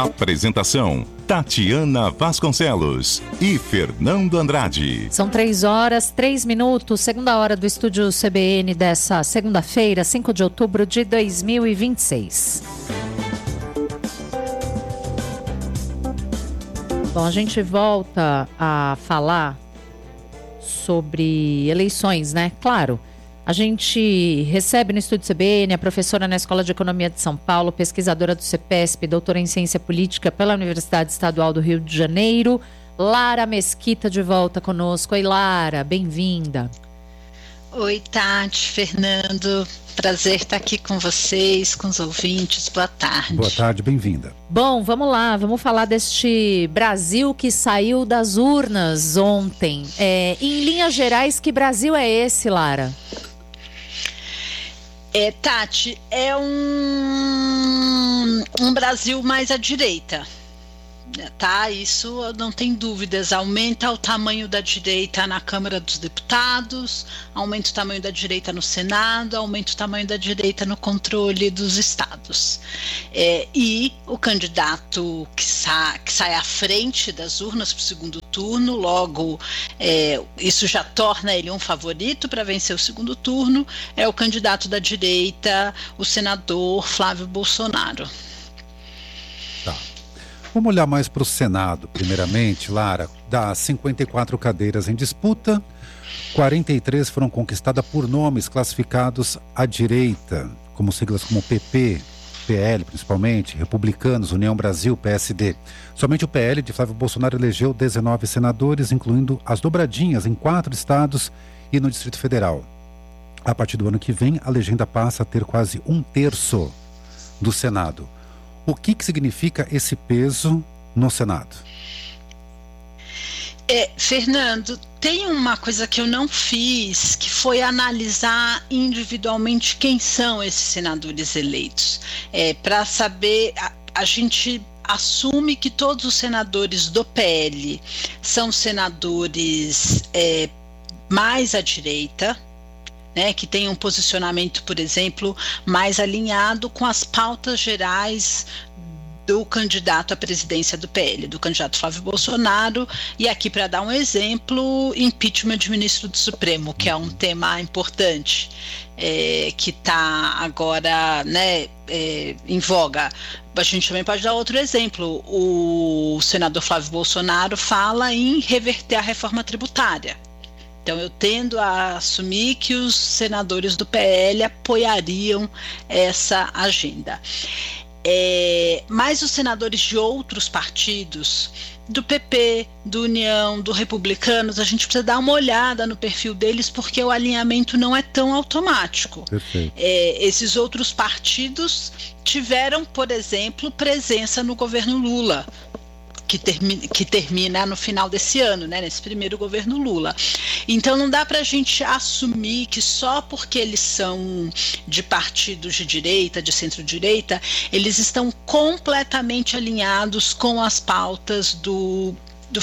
Apresentação: Tatiana Vasconcelos e Fernando Andrade. São 3h03, segunda hora do estúdio CBN dessa segunda-feira, 5 de outubro de 2026. Bom, a gente volta a falar sobre eleições, né? Claro, a gente recebe no estúdio CBN a professora na Escola de Economia de São Paulo, pesquisadora do CEPESP, doutora em Ciência Política pela Universidade Estadual do Rio de Janeiro, Lara Mesquita, de volta conosco. Oi, Lara, bem-vinda. Oi, Tati, Fernando, prazer estar aqui com vocês, com os ouvintes, boa tarde. Boa tarde, bem-vinda. Bom, vamos lá, vamos falar deste Brasil que saiu das urnas ontem. Em linhas gerais, que Brasil é esse, Lara? Tati, é um Brasil mais à direita, tá? Isso não tem dúvidas. Aumenta o tamanho da direita na Câmara dos Deputados, aumenta o tamanho da direita no Senado, aumenta o tamanho da direita no controle dos estados. E o candidato que sai à frente das urnas para o segundo turno, logo isso já torna ele um favorito para vencer o segundo turno, é o candidato da direita, o senador Flávio Bolsonaro. Tá. Vamos olhar mais para o Senado, primeiramente, Lara. Das 54 cadeiras em disputa, 43 foram conquistadas por nomes classificados à direita, como siglas como PP, PL principalmente, Republicanos, União Brasil, PSD. Somente o PL de Flávio Bolsonaro elegeu 19 senadores, incluindo as dobradinhas em 4 estados e no Distrito Federal. A partir do ano que vem, a legenda passa a ter quase 1/3 do Senado. O que significa esse peso no Senado? Fernando, tem uma coisa que eu não fiz, que foi analisar individualmente quem são esses senadores eleitos. Para saber, a gente assume que todos os senadores do PL são senadores mais à direita, né, que tem um posicionamento, por exemplo, mais alinhado com as pautas gerais do candidato à presidência do PL, do candidato Flávio Bolsonaro. E aqui, para dar um exemplo, impeachment de ministro do Supremo, que é um tema importante, que está agora, né, em voga. A gente também pode dar outro exemplo. O senador Flávio Bolsonaro fala em reverter a reforma tributária. Então, eu tendo a assumir que os senadores do PL apoiariam essa agenda. Mas os senadores de outros partidos, do PP, do União, do Republicanos, a gente precisa dar uma olhada no perfil deles, porque o alinhamento não é tão automático. Esses outros partidos tiveram, por exemplo, presença no governo Lula, que termina no final desse ano, né, nesse primeiro governo Lula. Então não dá para a gente assumir que só porque eles são de partidos de direita, de centro-direita, eles estão completamente alinhados com as pautas do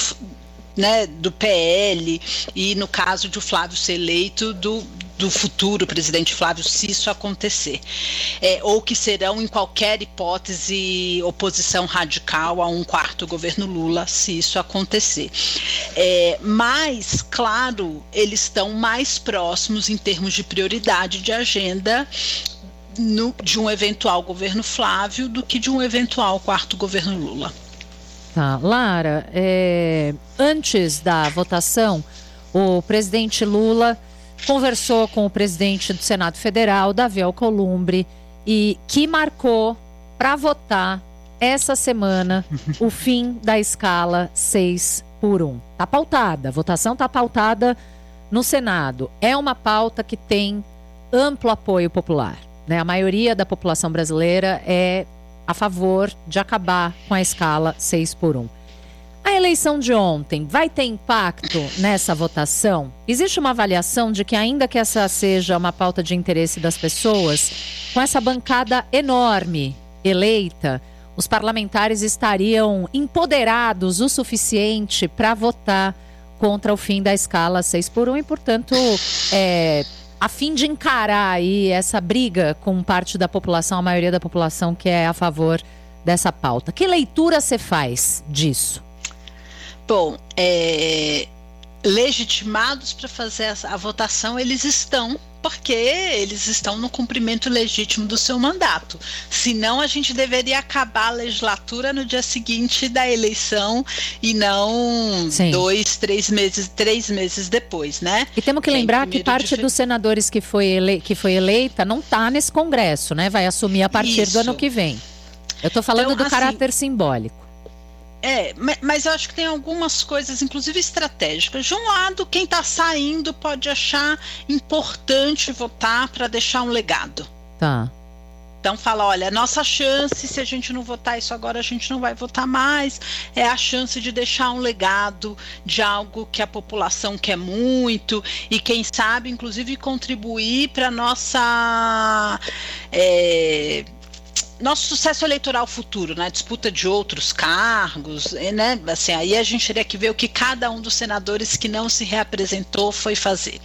PL e, no caso de o Flávio ser eleito, do futuro presidente Flávio, se isso acontecer. Ou que serão, em qualquer hipótese, oposição radical a um quarto governo Lula, se isso acontecer. Mas, claro, eles estão mais próximos em termos de prioridade de agenda de um eventual governo Flávio do que de um eventual quarto governo Lula. Tá, Lara, antes da votação, o presidente Lula conversou com o presidente do Senado Federal, Davi Alcolumbre, e que marcou para votar essa semana o fim da escala 6x1. Tá pautada, a votação tá pautada no Senado. É uma pauta que tem amplo apoio popular, né? A maioria da população brasileira é a favor de acabar com a escala 6x1. A eleição de ontem vai ter impacto nessa votação? Existe uma avaliação de que, ainda que essa seja uma pauta de interesse das pessoas, com essa bancada enorme eleita, os parlamentares estariam empoderados o suficiente para votar contra o fim da escala 6x1 e, portanto, a fim de encarar aí essa briga com parte da população, a maioria da população que é a favor dessa pauta. Que leitura você faz disso? Bom, legitimados para fazer a votação, eles estão, porque eles estão no cumprimento legítimo do seu mandato. Senão, a gente deveria acabar a legislatura no dia seguinte da eleição e não 3 meses depois, né? E temos que lembrar que parte dos senadores que foi eleita não está nesse Congresso, né? Vai assumir a partir do ano que vem. Eu estou falando do caráter simbólico. Mas eu acho que tem algumas coisas, inclusive estratégicas. De um lado, quem está saindo pode achar importante votar para deixar um legado. Tá. Então fala, olha, nossa chance, se a gente não votar isso agora, a gente não vai votar mais, é a chance de deixar um legado de algo que a população quer muito e quem sabe, inclusive, contribuir para nosso sucesso eleitoral futuro, né? Disputa de outros cargos, né? Assim, aí a gente teria que ver o que cada um dos senadores que não se reapresentou foi fazer.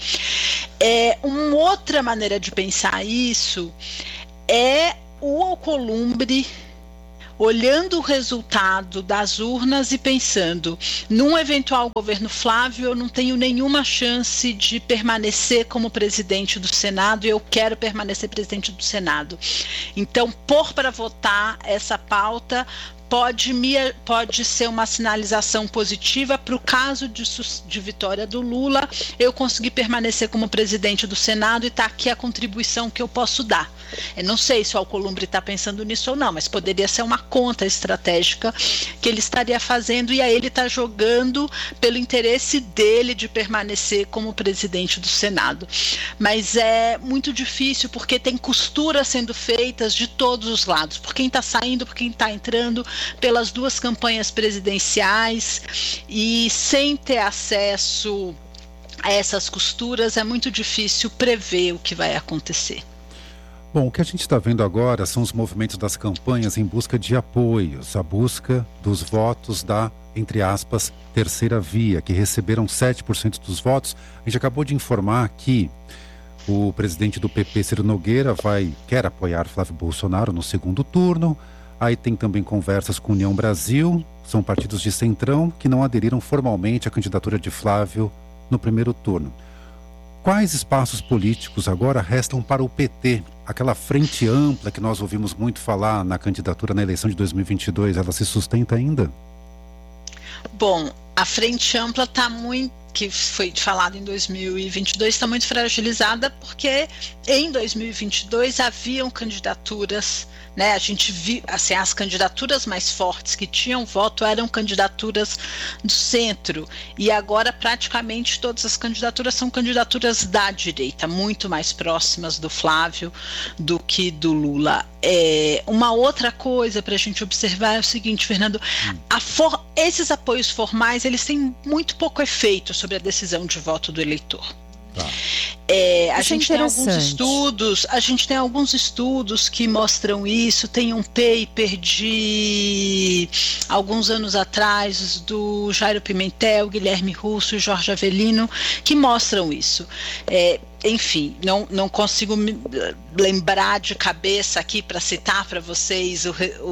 Uma outra maneira de pensar isso é o Alcolumbre olhando o resultado das urnas e pensando, num eventual governo Flávio, eu não tenho nenhuma chance de permanecer como presidente do Senado e eu quero permanecer presidente do Senado. Então, pôr para votar essa pauta pode ser uma sinalização positiva para o caso de vitória do Lula, eu conseguir permanecer como presidente do Senado e está aqui a contribuição que eu posso dar. Eu não sei se o Alcolumbre está pensando nisso ou não, mas poderia ser uma conta estratégica que ele estaria fazendo e aí ele está jogando pelo interesse dele de permanecer como presidente do Senado. Mas é muito difícil porque tem costuras sendo feitas de todos os lados, por quem está saindo, por quem está entrando, pelas duas campanhas presidenciais, e sem ter acesso a essas costuras é muito difícil prever o que vai acontecer. Bom, o que a gente está vendo agora são os movimentos das campanhas em busca de apoios, a busca dos votos da, entre aspas, terceira via, que receberam 7% dos votos. A gente acabou de informar que o presidente do PP, Ciro Nogueira, quer apoiar Flávio Bolsonaro no segundo turno. Aí tem também conversas com União Brasil, são partidos de centrão que não aderiram formalmente à candidatura de Flávio no primeiro turno. Quais espaços políticos agora restam para o PT? Aquela frente ampla que nós ouvimos muito falar na candidatura na eleição de 2022, ela se sustenta ainda? Bom, a frente ampla está muito, que foi falado em 2022, está muito fragilizada porque em 2022 haviam candidaturas, né? A gente viu, assim, as candidaturas mais fortes que tinham voto eram candidaturas do centro e agora praticamente todas as candidaturas são candidaturas da direita, muito mais próximas do Flávio do que do Lula. Uma outra coisa para a gente observar é o seguinte, Fernando, esses apoios formais eles têm muito pouco efeito sobre a decisão de voto do eleitor. Tá. A gente tem alguns estudos que mostram isso. Tem um paper de alguns anos atrás do Jairo Pimentel, Guilherme Russo e Jorge Avelino que mostram isso. Enfim, não consigo me lembrar de cabeça aqui para citar para vocês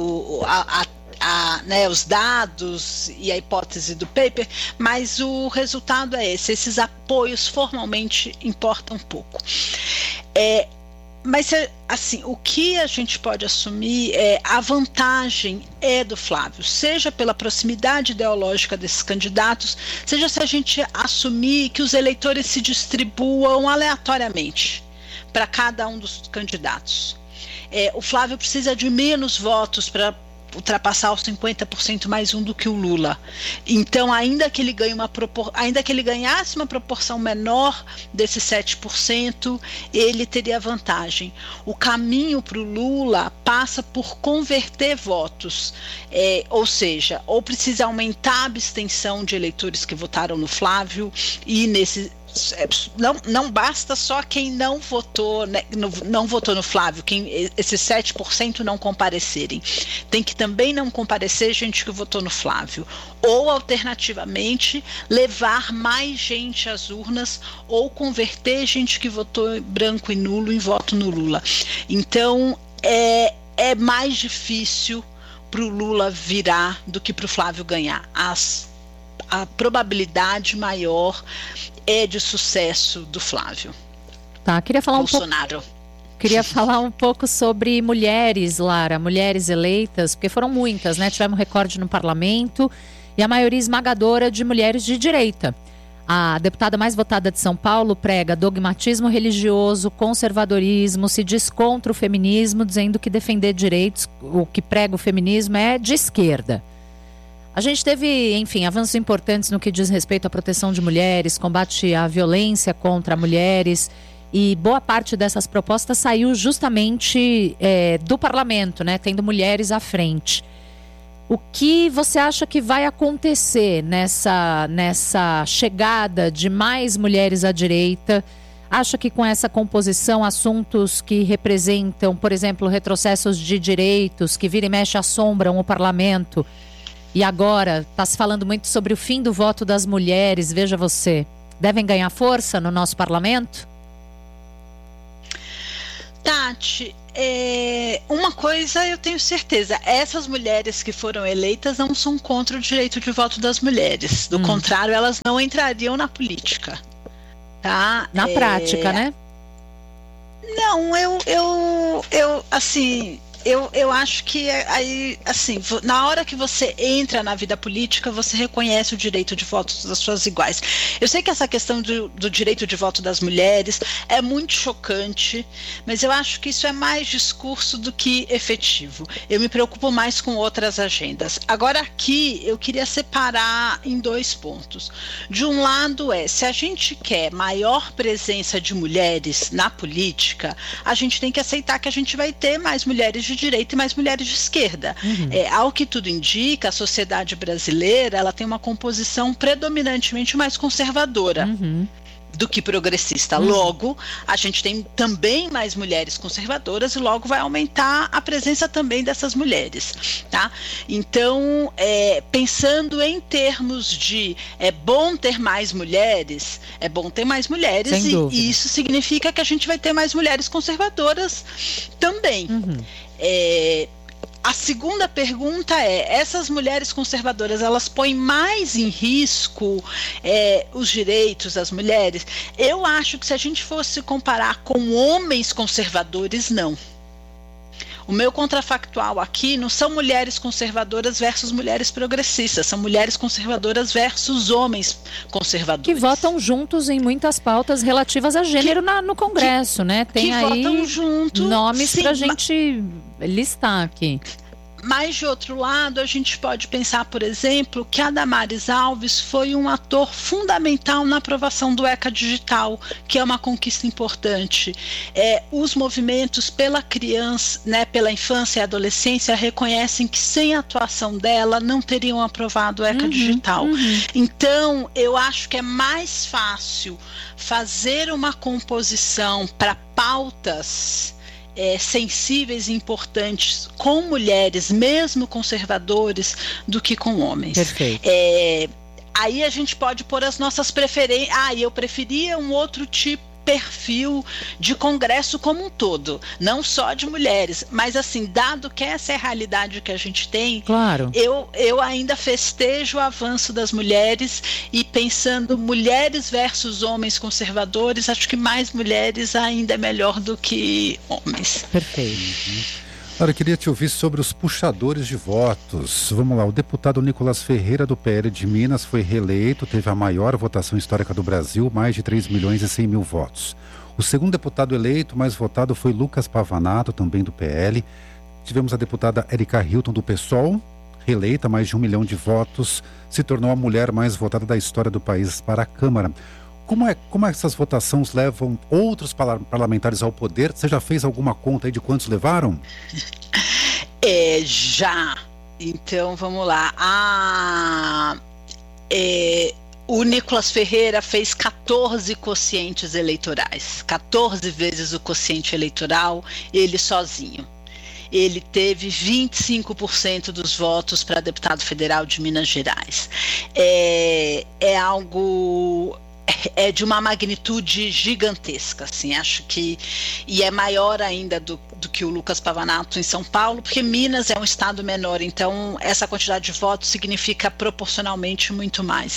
os dados e a hipótese do paper, mas o resultado é esse. Esses apoios formalmente importam pouco. Mas, assim, o que a gente pode assumir é a vantagem do Flávio, seja pela proximidade ideológica desses candidatos, seja se a gente assumir que os eleitores se distribuam aleatoriamente para cada um dos candidatos. O Flávio precisa de menos votos para ultrapassar os 50% mais um do que o Lula. Então, ainda que ele ganhasse uma proporção menor desses 7%, ele teria vantagem. O caminho para o Lula passa por converter votos, ou seja, ou precisa aumentar a abstenção de eleitores que votaram no Flávio e não basta só quem não votou, né, não votou no Flávio, esses 7% não comparecerem. Tem que também não comparecer gente que votou no Flávio. Ou, alternativamente, levar mais gente às urnas ou converter gente que votou branco e nulo em voto no Lula. Então, é mais difícil para o Lula virar do que para o Flávio ganhar. A probabilidade maior é de sucesso do Flávio. Tá, queria falar Bolsonaro. Queria falar um pouco sobre mulheres, Lara, mulheres eleitas, porque foram muitas, né? Tivemos recorde no parlamento e a maioria esmagadora de mulheres de direita. A deputada mais votada de São Paulo prega dogmatismo religioso, conservadorismo, se diz contra o feminismo, dizendo que defender direitos, o que prega o feminismo é de esquerda. A gente teve, enfim, avanços importantes no que diz respeito à proteção de mulheres, combate à violência contra mulheres, e boa parte dessas propostas saiu justamente do parlamento, né, tendo mulheres à frente. O que você acha que vai acontecer nessa chegada de mais mulheres à direita? Acha que com essa composição, assuntos que representam, por exemplo, retrocessos de direitos, que vira e mexe assombram o parlamento, e agora está se falando muito sobre o fim do voto das mulheres, veja você, devem ganhar força no nosso parlamento? Tati, uma coisa eu tenho certeza, essas mulheres que foram eleitas não são contra o direito de voto das mulheres, do contrário, elas não entrariam na política, tá? Na prática, né? Não, eu acho que aí, assim, na hora que você entra na vida política, você reconhece o direito de voto das suas iguais. Eu sei que essa questão do direito de voto das mulheres é muito chocante, mas eu acho que isso é mais discurso do que efetivo. Eu me preocupo mais com outras agendas. Agora aqui, eu queria separar em 2 pontos. De um lado se a gente quer maior presença de mulheres na política, a gente tem que aceitar que a gente vai ter mais mulheres de direita e mais mulheres de esquerda. Ao que tudo indica, a sociedade brasileira ela tem uma composição predominantemente mais conservadora do que progressista. Logo, a gente tem também mais mulheres conservadoras e logo vai aumentar a presença também dessas mulheres, tá? Então, pensando em termos de é bom ter mais mulheres e isso significa que a gente vai ter mais mulheres conservadoras também. A segunda pergunta essas mulheres conservadoras, elas põem mais em risco os direitos das mulheres? Eu acho que se a gente fosse comparar com homens conservadores, não. O meu contrafactual aqui não são mulheres conservadoras versus mulheres progressistas, são mulheres conservadoras versus homens conservadores. Que votam juntos em muitas pautas relativas a gênero no Congresso, né? Tem aí votam junto, nomes para a gente listar aqui. Mas, de outro lado, a gente pode pensar, por exemplo, que a Damares Alves foi um ator fundamental na aprovação do ECA Digital, que é uma conquista importante. Os movimentos pela criança, né, pela infância e adolescência reconhecem que sem a atuação dela não teriam aprovado o ECA Digital. Então, eu acho que é mais fácil fazer uma composição para pautas sensíveis e importantes com mulheres, mesmo conservadores, do que com homens. Perfeito. Aí a gente pode pôr as nossas preferências. Eu preferia um outro perfil de Congresso como um todo, não só de mulheres, mas assim, dado que essa é a realidade que a gente tem, claro, eu ainda festejo o avanço das mulheres e pensando mulheres versus homens conservadores, acho que mais mulheres ainda é melhor do que homens. Perfeito. Agora, eu queria te ouvir sobre os puxadores de votos. Vamos lá, o deputado Nicolas Ferreira, do PL de Minas, foi reeleito, teve a maior votação histórica do Brasil, mais de 3.100.000 votos. O segundo deputado eleito mais votado foi Lucas Pavanato, também do PL. Tivemos a deputada Erika Hilton, do PSOL, reeleita, mais de 1 milhão de votos, se tornou a mulher mais votada da história do país para a Câmara. Como essas votações levam outros parlamentares ao poder? Você já fez alguma conta aí de quantos levaram? Já. Então, vamos lá. O Nicolas Ferreira fez 14 quocientes eleitorais. 14 vezes o quociente eleitoral, ele sozinho. Ele teve 25% dos votos para deputado federal de Minas Gerais. É algo é de uma magnitude gigantesca, assim, acho que, e é maior ainda do que o Lucas Pavanato em São Paulo, porque Minas é um estado menor, então essa quantidade de votos significa proporcionalmente muito mais.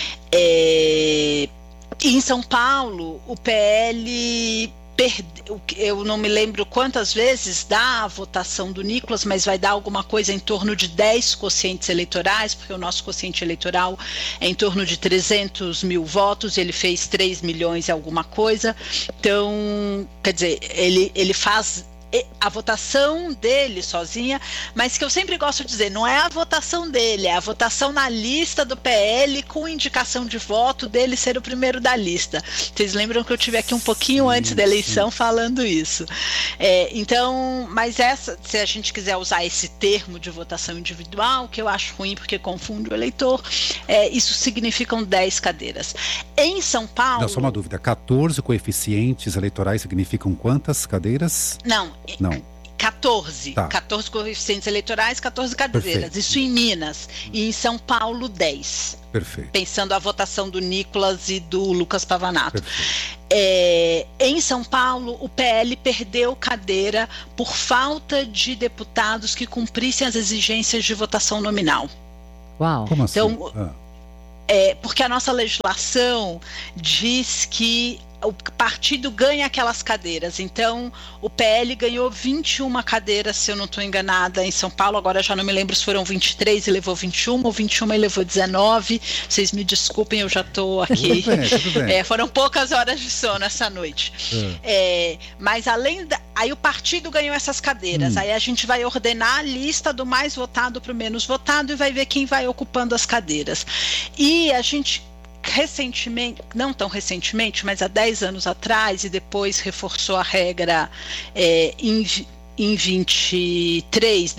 E em São Paulo, o PL perdeu, eu não me lembro quantas vezes dá a votação do Nicolas, mas vai dar alguma coisa em torno de 10 quocientes eleitorais, porque o nosso quociente eleitoral é em torno de 300 mil votos, ele fez 3 milhões e alguma coisa, então, quer dizer, ele faz a votação dele sozinha, mas que eu sempre gosto de dizer, não é a votação dele, é a votação na lista do PL com indicação de voto dele ser o primeiro da lista. Vocês lembram que eu tive aqui um pouquinho antes da eleição falando isso. Então, mas se a gente quiser usar esse termo de votação individual, que eu acho ruim porque confunde o eleitor, isso significam 10 cadeiras. Em São Paulo... Não, só uma dúvida, 14 coeficientes eleitorais significam quantas cadeiras? Não. 14. Tá. 14 coeficientes eleitorais, 14 cadeiras. Perfeito. Isso em Minas. E em São Paulo, 10. Perfeito. Pensando a votação do Nicolas e do Lucas Pavanato. Em São Paulo, o PL perdeu cadeira por falta de deputados que cumprissem as exigências de votação nominal. Uau! Como assim? Então, porque a nossa legislação diz que o partido ganha aquelas cadeiras, então o PL ganhou 21 cadeiras, se eu não estou enganada, em São Paulo, agora já não me lembro se foram 23 e levou 21, ou 21 e levou 19, vocês me desculpem, eu já estou aqui, tudo bem. Foram poucas horas de sono essa noite, mas aí o partido ganhou essas cadeiras, aí a gente vai ordenar a lista do mais votado para o menos votado e vai ver quem vai ocupando as cadeiras, e a gente recentemente, não tão recentemente, mas há 10 anos atrás, e depois reforçou a regra em 23,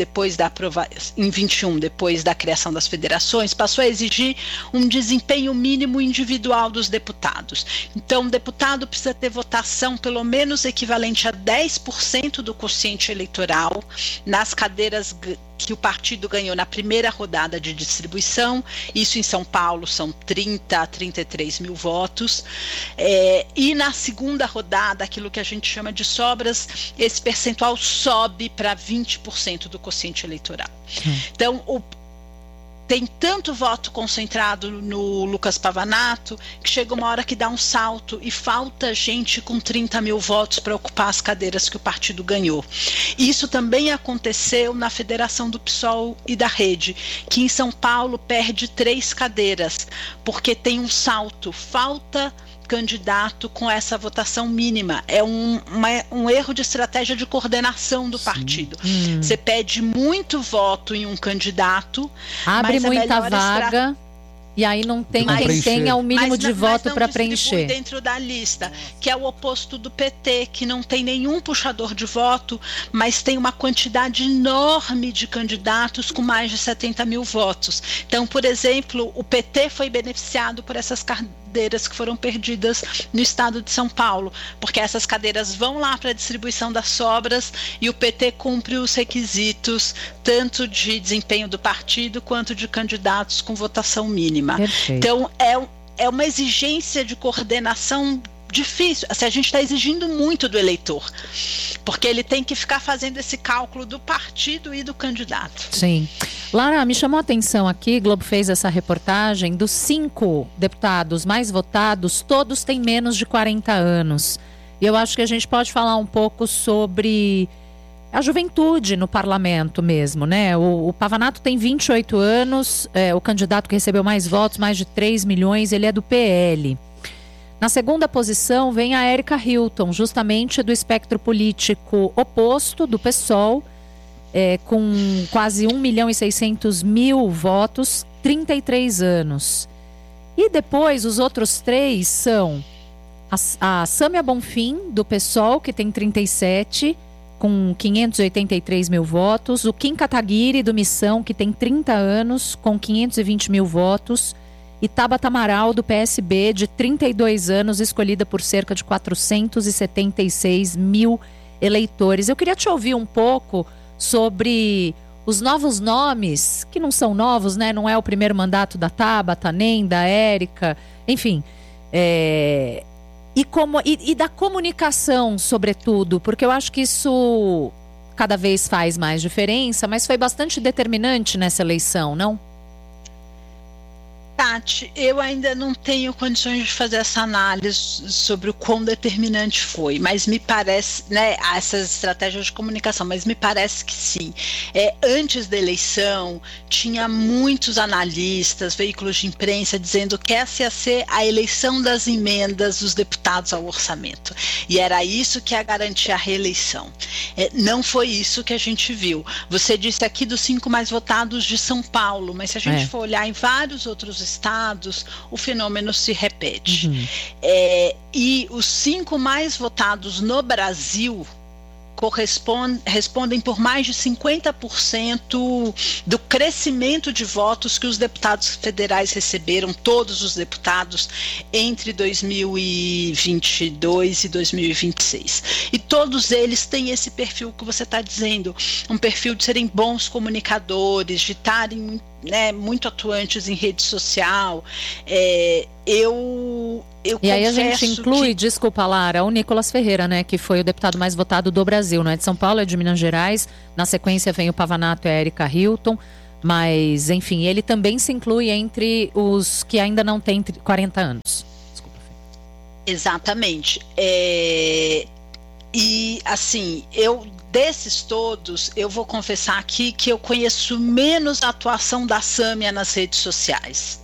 em 21, depois da criação das federações, passou a exigir um desempenho mínimo individual dos deputados. Então, o deputado precisa ter votação pelo menos equivalente a 10% do quociente eleitoral nas cadeiras que o partido ganhou na primeira rodada de distribuição, isso em São Paulo são 30 a 33 mil votos, e na segunda rodada, aquilo que a gente chama de sobras, esse percentual sobe para 20% do quociente eleitoral. Então, tem tanto voto concentrado no Lucas Pavanato que chega uma hora que dá um salto e falta gente com 30 mil votos para ocupar as cadeiras que o partido ganhou. Isso também aconteceu na federação do PSOL e da Rede, que em São Paulo perde 3 cadeiras, porque tem um salto, falta candidato com essa votação mínima. É um erro de estratégia de coordenação do partido. Você pede muito voto em um candidato, abre muita vaga e aí não tem quem tenha o mínimo de voto para preencher dentro da lista, que é o oposto do PT, que não tem nenhum puxador de voto, mas tem uma quantidade enorme de candidatos com mais de 70 mil votos. Então, por exemplo, o PT foi beneficiado por essas cadeiras que foram perdidas no estado de São Paulo, porque essas cadeiras vão lá para a distribuição das sobras e o PT cumpre os requisitos tanto de desempenho do partido quanto de candidatos com votação mínima. Perfeito. Então é uma exigência de coordenação difícil, assim, a gente está exigindo muito do eleitor, porque ele tem que ficar fazendo esse cálculo do partido e do candidato. Sim. Lara, me chamou a atenção aqui, Globo fez essa reportagem, dos 5 deputados mais votados, todos têm menos de 40 anos. E eu acho que a gente pode falar um pouco sobre a juventude no parlamento mesmo, né? O Pavanato tem 28 anos, o candidato que recebeu mais votos, mais de 3 milhões, ele é do PL. Na segunda posição vem a Érica Hilton, justamente do espectro político oposto do PSOL, com quase 1.600.000 votos, 33 anos. E depois os outros 3 são a Sâmia Bonfim, do PSOL, que tem 37, com 583 mil votos. O Kim Kataguiri, do Missão, que tem 30 anos, com 520 mil votos. E Tabata Amaral, do PSB, de 32 anos, escolhida por cerca de 476 mil eleitores. Eu queria te ouvir um pouco sobre os novos nomes, que não são novos, né? Não é o primeiro mandato da Tabata, nem da Érica, enfim. E da comunicação, sobretudo, porque eu acho que isso cada vez faz mais diferença, mas foi bastante determinante nessa eleição, não? Tati, eu ainda não tenho condições de fazer essa análise sobre o quão determinante foi, mas me parece, né, essas estratégias de comunicação, mas me parece que sim. Antes da eleição, tinha muitos analistas, veículos de imprensa dizendo que essa ia ser a eleição das emendas dos deputados ao orçamento. E era isso que ia garantir a reeleição. Não foi isso que a gente viu. Você disse aqui dos 5 mais votados de São Paulo, mas se a gente for olhar em vários outros estados, o fenômeno se repete. E os 5 mais votados no Brasil respondem por mais de 50% do crescimento de votos que os deputados federais receberam, todos os deputados, entre 2022 e 2026. E todos eles têm esse perfil que você está dizendo, um perfil de serem bons comunicadores, de estarem, né, muito atuantes em rede social. E aí a gente inclui, desculpa, Lara, o Nicolas Ferreira, né, que foi o deputado mais votado do Brasil, não é de São Paulo, é de Minas Gerais. Na sequência vem o Pavanato e a Erika Hilton, mas, enfim, ele também se inclui entre os que ainda não têm 40 anos. Desculpa, Fê. Exatamente. E, assim, desses todos, eu vou confessar aqui que eu conheço menos a atuação da Sâmia nas redes sociais.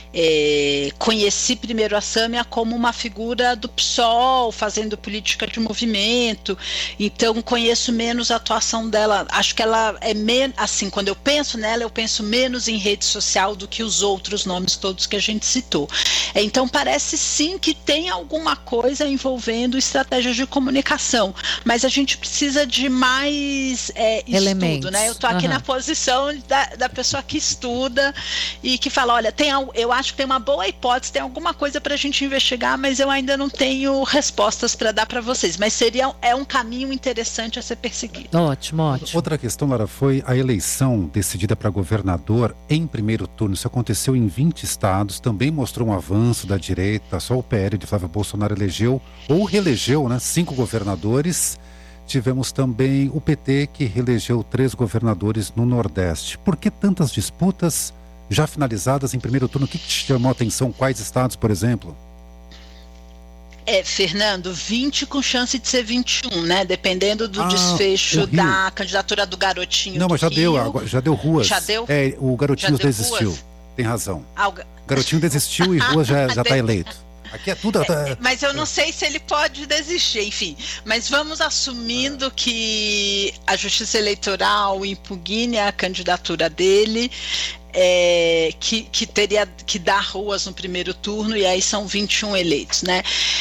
Conheci primeiro a Sâmia como uma figura do PSOL, fazendo política de movimento, então conheço menos a atuação dela. Acho que ela é menos, assim, quando eu penso nela, eu penso menos em rede social do que os outros nomes todos que a gente citou. Então parece sim que tem alguma coisa envolvendo estratégias de comunicação, mas a gente precisa de mais estudo, né? Eu estou aqui na posição da pessoa que estuda e que fala, olha, eu acho que tem uma boa hipótese, tem alguma coisa para a gente investigar, mas eu ainda não tenho respostas para dar para vocês. Mas é um caminho interessante a ser perseguido. Ótimo, ótimo. Outra questão, Lara, foi a eleição decidida para governador em primeiro turno. Isso aconteceu em 20 estados, também mostrou um avanço da direita. Só o PL de Flávio Bolsonaro elegeu, ou reelegeu, né, 5 governadores. Tivemos também o PT, que reelegeu 3 governadores no Nordeste. Por que tantas disputas já finalizadas em primeiro turno? O que te chamou a atenção? Quais estados, por exemplo? Fernando, 20 com chance de ser 21, né? Dependendo do desfecho da candidatura do Garotinho. Não, mas já Rio. já deu Ruas. Já deu? O Garotinho desistiu. Ruas? Tem razão. Garotinho desistiu e Ruas já está eleito. Aqui é tudo. Mas eu não sei se ele pode desistir, enfim. Mas vamos assumindo que a Justiça Eleitoral impugne a candidatura dele. Que teria que dar Ruas no primeiro turno, e aí são 21 eleitos, né?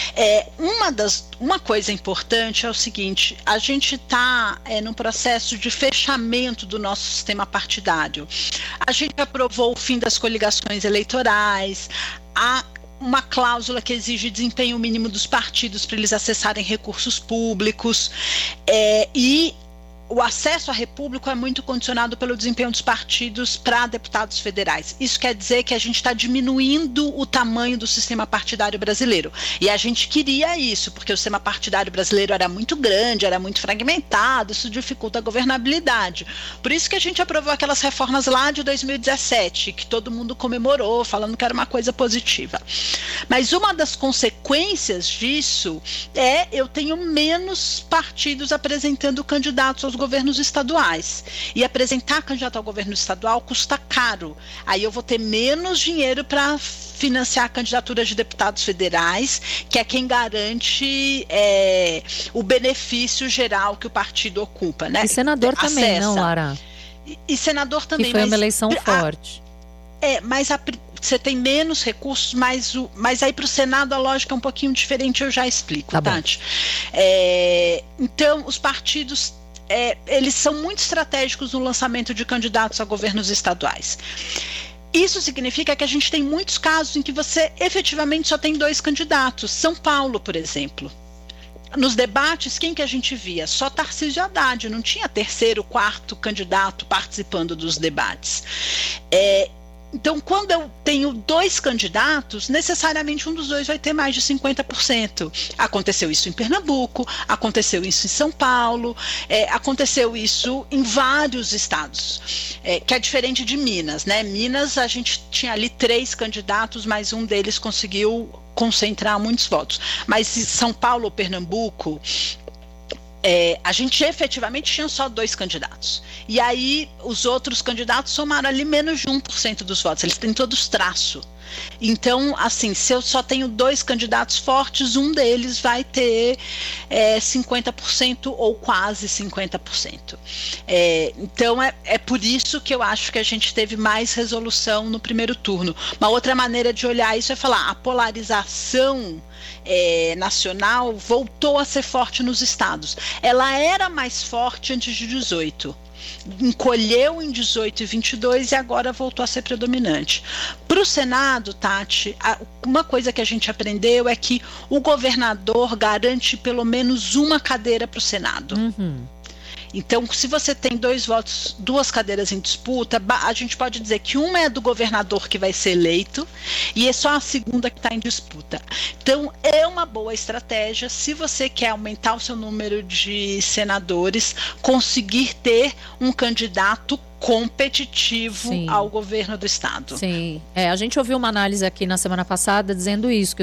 Uma coisa importante é o seguinte: a gente está num processo de fechamento do nosso sistema partidário. A gente aprovou o fim das coligações eleitorais, há uma cláusula que exige desempenho mínimo dos partidos para eles acessarem recursos públicos, e o acesso à República é muito condicionado pelo desempenho dos partidos para deputados federais. Isso quer dizer que a gente está diminuindo o tamanho do sistema partidário brasileiro. E a gente queria isso, porque o sistema partidário brasileiro era muito grande, era muito fragmentado, isso dificulta a governabilidade. Por isso que a gente aprovou aquelas reformas lá de 2017, que todo mundo comemorou, falando que era uma coisa positiva. Mas uma das consequências disso eu tenho menos partidos apresentando candidatos aos governos estaduais. E apresentar candidato ao governo estadual custa caro. Aí eu vou ter menos dinheiro para financiar candidaturas de deputados federais, que é quem garante o benefício geral que o partido ocupa, né? E senador também, não, Lara? E senador também. Que foi uma eleição forte. Mas você tem menos recursos, mas aí para o Senado a lógica é um pouquinho diferente, eu já explico, tá, Tati? Então, os partidos eles são muito estratégicos no lançamento de candidatos a governos estaduais. Isso significa que a gente tem muitos casos em que você efetivamente só tem 2 candidatos. São Paulo, por exemplo. Nos debates, quem que a gente via? Só Tarcísio Haddad, não tinha terceiro, quarto candidato participando dos debates. Então, quando eu tenho 2 candidatos, necessariamente um dos 2 vai ter mais de 50%. Aconteceu isso em Pernambuco, aconteceu isso em São Paulo, aconteceu isso em vários estados, que é diferente de Minas, né? Minas, a gente tinha ali 3 candidatos, mas um deles conseguiu concentrar muitos votos. Mas em São Paulo ou Pernambuco, a gente efetivamente tinha só 2 candidatos. E aí os outros candidatos somaram ali menos de 1% dos votos. Eles têm todos traço. Então, assim, se eu só tenho 2 candidatos fortes, um deles vai ter 50% ou quase 50%. Então, é por isso que eu acho que a gente teve mais resolução no primeiro turno. Uma outra maneira de olhar isso é falar, a polarização nacional voltou a ser forte nos estados. Ela era mais forte antes de 18. Encolheu em 18 e 22 e agora voltou a ser predominante. Para o Senado, Tati, uma coisa que a gente aprendeu é que o governador garante pelo menos uma cadeira para o Senado. Então, se você tem 2 votos, 2 cadeiras em disputa, a gente pode dizer que uma é do governador que vai ser eleito e é só a segunda que está em disputa. Então, é uma boa estratégia, se você quer aumentar o seu número de senadores, conseguir ter um candidato competitivo ao governo do estado. Sim, a gente ouviu uma análise aqui na semana passada dizendo isso, que